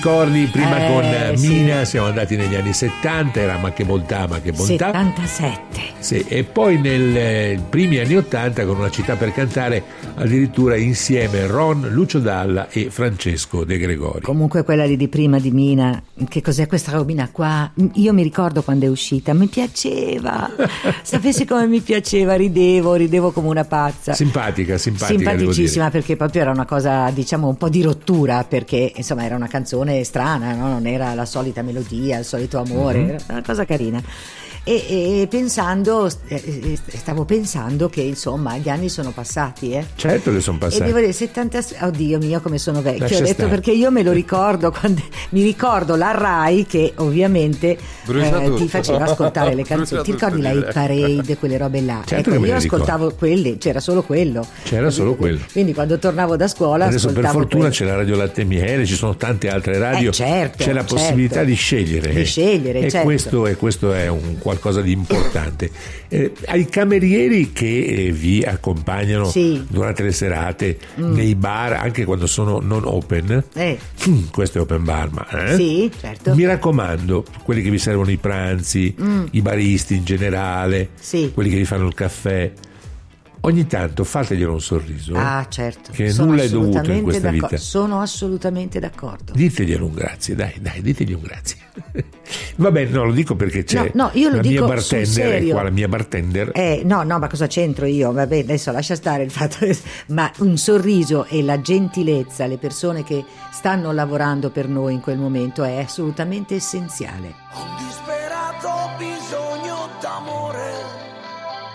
Ricordi prima con Mina, sì. siamo andati negli anni 70, era ma che bontà, ma che bontà. 77. Sì, e poi nei primi anni 80 con Una città per cantare, addirittura insieme Ron, Lucio Dalla e Francesco De Gregori. Comunque quella lì di prima di Mina, che cos'è questa robina qua? Io mi ricordo quando è uscita, mi piaceva. Sapessi come mi piaceva, ridevo come una pazza. Simpaticissima, perché proprio era una cosa, diciamo, un po' di rottura, perché insomma era una canzone strana, no? Non era la solita melodia, il solito amore, era una cosa carina. E pensando, stavo pensando che insomma gli anni sono passati, Certo che sono passati. E devo dire 76, oddio mio come sono vecchio. Lascia Ho detto stare. perché io me lo ricordo mi ricordo la Rai che ovviamente ti faceva ascoltare le canzoni. Ti ricordi la Hit Parade, quelle robe là? Certo ecco, che me io le ascoltavo quelle, c'era solo quello. Quindi quando tornavo da scuola adesso per ascoltavo fortuna quello. c'è la Radio Latte e Miele, ci sono tante altre radio, certo, c'è la possibilità di scegliere, e certo. questo è un qualcosa di importante. Ai camerieri che vi accompagnano Sì. durante le serate nei bar, anche quando sono non open, questo è open bar, ma Sì, certo. mi raccomando, quelli che vi servono i pranzi, i baristi in generale, Sì. quelli che vi fanno il caffè, ogni tanto fateglielo un sorriso. Ah, certo. Che Sono nulla è dovuto in assolutamente questa vita. Sono assolutamente d'accordo. Diteglielo un grazie, dai, ditegli un grazie. Va bene, no, lo dico perché c'è No, io lo la dico mia sul bartender, è serio. qua la mia bartender. No, ma cosa c'entro io? Vabbè, adesso lascia stare il fatto ma un sorriso e la gentilezza, le persone che stanno lavorando per noi in quel momento è assolutamente essenziale.